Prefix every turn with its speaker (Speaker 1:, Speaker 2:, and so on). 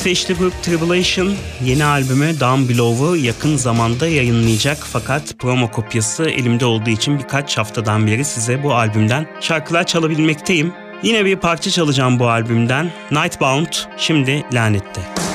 Speaker 1: İsveçli grup Tribulation yeni albümü Down Below'u yakın zamanda yayınlayacak, fakat promo kopyası elimde olduğu için birkaç haftadan beri size bu albümden şarkılar çalabilmekteyim. Yine bir parça çalacağım bu albümden. Nightbound, şimdi Lanet'te.